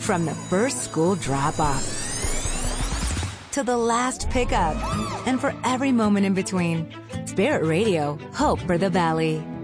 From the first school drop-off to the last pickup, and for every moment in between, Spirit Radio, hope for the valley.